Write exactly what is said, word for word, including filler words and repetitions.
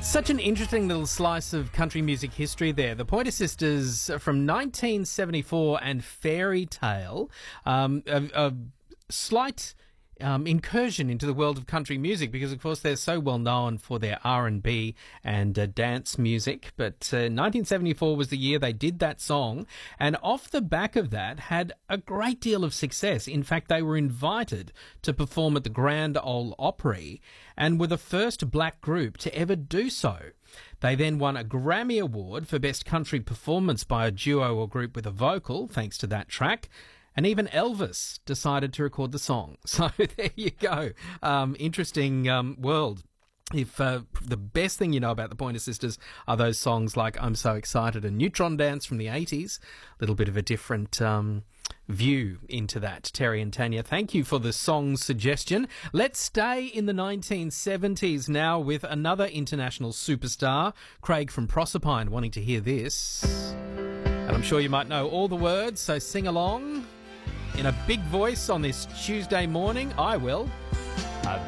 Such an interesting little slice of country music history there. The Pointer Sisters from nineteen seventy-four and Fairy Tale. Um, a, a slight um, incursion into the world of country music because, of course, they're so well known for their R and B and uh, dance music. But uh, nineteen seventy-four was the year they did that song, and off the back of that had a great deal of success. In fact, they were invited to perform at the Grand Ole Opry and were the first black group to ever do so. They then won a Grammy Award for Best Country Performance by a duo or group with a vocal, thanks to that track. And even Elvis decided to record the song. So there you go. Um, interesting um, world. If uh, the best thing you know about the Pointer Sisters are those songs like I'm So Excited and Neutron Dance from the eighties, a little bit of a different um, view into that. Terry and Tanya, thank you for the song suggestion. Let's stay in the nineteen seventies now with another international superstar, Craig from Proserpine, wanting to hear this. And I'm sure you might know all the words, so sing along in a big voice on this Tuesday morning. I will.